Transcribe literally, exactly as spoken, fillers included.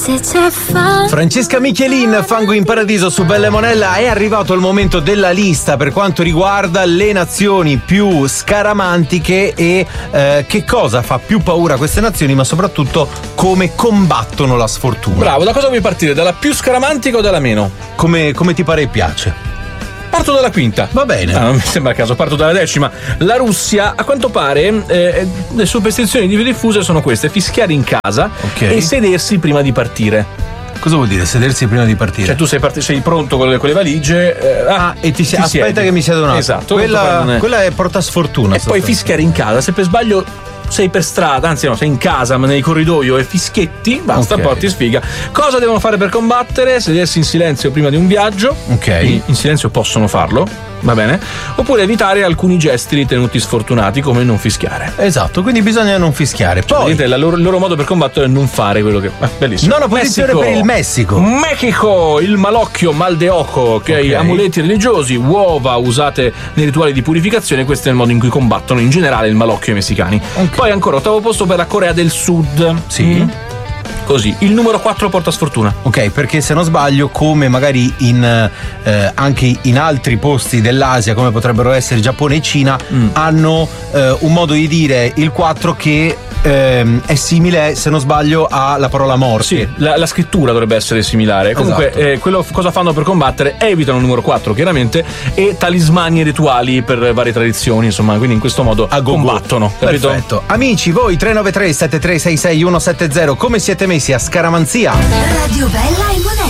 Se c'è fan... Francesca Michelin, Fango in Paradiso su Belle Monella. È arrivato il momento della lista per quanto riguarda le nazioni più scaramantiche e eh, che cosa fa più paura a queste nazioni, ma soprattutto come combattono la sfortuna. Bravo, da cosa vuoi partire? Dalla più scaramantica o dalla meno? Come, come ti pare e piace? Parto dalla quinta. Va bene. Ah, non mi sembra il caso, parto dalla decima. La Russia, a quanto pare, eh, le superstizioni più diffuse sono queste: fischiare in casa okay. e sedersi prima di partire. Cosa vuol dire sedersi prima di partire? Cioè tu sei, part- sei pronto con le, con le valigie eh, ah, ah e ti, si- ti aspetta siedi. che mi siedo un attimo. Esatto. Quella, quella è porta sfortuna. E poi fischiare in casa, se per sbaglio sei per strada, anzi no, sei in casa ma nel corridoio e fischietti, basta, okay. porti sfiga. Cosa devono fare per combattere? Sedersi in silenzio prima di un viaggio. Ok. In silenzio possono farlo, va bene? Oppure evitare alcuni gesti ritenuti sfortunati, come non fischiare. Esatto, quindi bisogna non fischiare. Poi cioè, la loro, il loro modo per combattere è non fare quello che... Ah, bellissimo. Nona posizione per il Messico. Messico, il malocchio, mal de ojo, ok? Okay. Amuleti religiosi, uova usate nei rituali di purificazione. Questo è il modo in cui combattono in generale il malocchio i messicani. Okay. Poi ancora ottavo posto per la Corea del Sud. Sì. Mm. Così, il numero quattro porta sfortuna. Ok, perché se non sbaglio, come magari in eh, anche in altri posti dell'Asia, come potrebbero essere Giappone e Cina, mm. hanno eh, un modo di dire il quattro che ehm, è simile, se non sbaglio, alla parola morte. Sì, la, la scrittura dovrebbe essere similare. Comunque, esatto. eh, quello cosa fanno per combattere? Evitano il numero quattro, chiaramente, e talismani e rituali per varie tradizioni, insomma, quindi in questo modo a combattono. Capito? Perfetto. Amici, voi tre nove tre sette tre sei sei uno sette zero, come siete messi a scaramanzia? Radio Bella e Monella.